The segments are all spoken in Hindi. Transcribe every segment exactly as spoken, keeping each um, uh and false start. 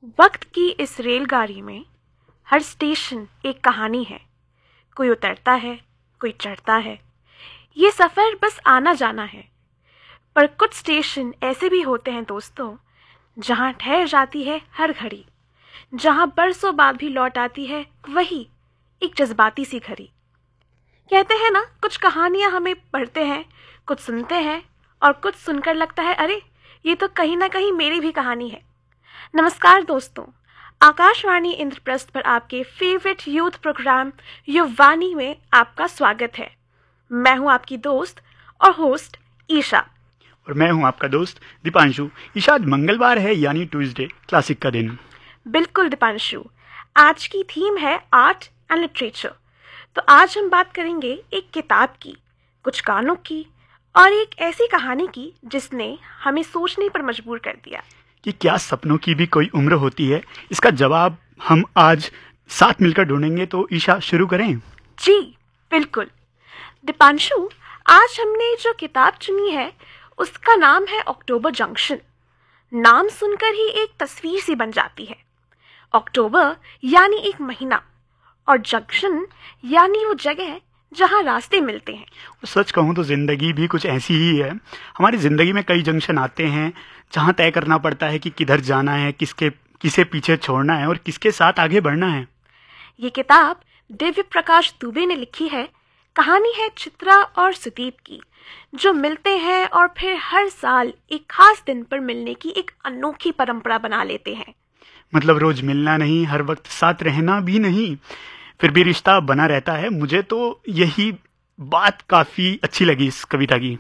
वक्त की इस रेलगाड़ी में हर स्टेशन एक कहानी है। कोई उतरता है, कोई चढ़ता है। ये सफ़र बस आना जाना है। पर कुछ स्टेशन ऐसे भी होते हैं दोस्तों, जहाँ ठहर जाती है हर घड़ी, जहाँ बरसों बाद भी लौट आती है वही एक जज्बाती सी घड़ी। कहते हैं ना, कुछ कहानियाँ हमें पढ़ते हैं, कुछ सुनते हैं और कुछ सुनकर लगता है अरे ये तो कहीं ना कहीं मेरी भी कहानी है। नमस्कार दोस्तों, आकाशवाणी इंद्रप्रस्थ पर आपके फेवरेट यूथ प्रोग्राम युववाणी में आपका स्वागत है। मैं हूं आपकी दोस्त और होस्ट ईशा। और मैं हूं आपका दोस्त दीपांशु। ईशा, आज मंगलवार है यानी ट्यूसडे, क्लासिक का दिन। बिल्कुल दीपांशु, आज की थीम है आर्ट एंड लिटरेचर। तो आज हम बात करेंगे एक किताब की, कुछ गानों की और एक ऐसी कहानी की जिसने हमें सोचने पर मजबूर कर दिया कि क्या सपनों की भी कोई उम्र होती है। इसका जवाब हम आज साथ मिलकर ढूंढेंगे। तो ईशा, शुरू करें? जी बिल्कुल दीपांशु, आज हमने जो किताब चुनी है उसका नाम है अक्टूबर जंक्शन। नाम सुनकर ही एक तस्वीर सी बन जाती है। अक्टूबर यानी एक महीना और जंक्शन यानी वो जगह जहाँ रास्ते मिलते हैं। सच कहूँ तो जिंदगी भी कुछ ऐसी ही है। हमारी जिंदगी में कई जंक्शन आते हैं जहाँ तय करना पड़ता है कि किधर जाना है, किसके किसे पीछे छोड़ना है और किसके साथ आगे बढ़ना है। ये किताब दिव्य प्रकाश दुबे ने लिखी है। कहानी है चित्रा और सुदीप की, जो मिलते हैं और फिर हर साल एक खास दिन पर मिलने की एक अनोखी परंपरा बना लेते हैं। मतलब रोज मिलना नहीं, हर वक्त साथ रहना भी नहीं, फिर भी रिश्ता बना रहता है। मुझे तो यही बात काफी अच्छी लगी इस कविता की।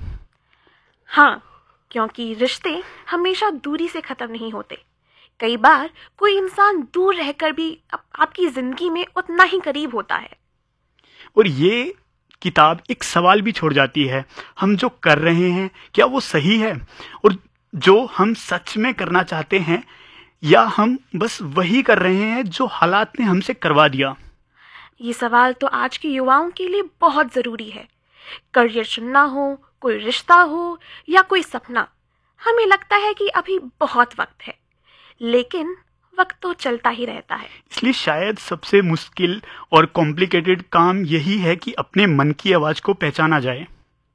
हाँ, क्योंकि रिश्ते हमेशा दूरी से खत्म नहीं होते। कई बार कोई इंसान दूर रहकर भी आपकी जिंदगी में उतना ही करीब होता है। और ये किताब एक सवाल भी छोड़ जाती है, हम जो कर रहे हैं क्या वो सही है, और जो हम सच में करना चाहते हैं, या हम बस वही कर रहे हैं जो हालात ने हमसे करवा दिया। ये सवाल तो आज के युवाओं के लिए बहुत ज़रूरी है। करियर चुनना हो, कोई रिश्ता हो या कोई सपना, हमें लगता है कि अभी बहुत वक्त है, लेकिन वक्त तो चलता ही रहता है। इसलिए शायद सबसे मुश्किल और कॉम्प्लिकेटेड काम यही है कि अपने मन की आवाज़ को पहचाना जाए।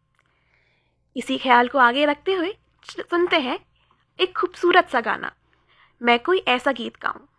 इसी ख्याल को आगे रखते हुए सुनते हैं एक खूबसूरत सा गाना, मैं कोई ऐसा गीत गाऊं।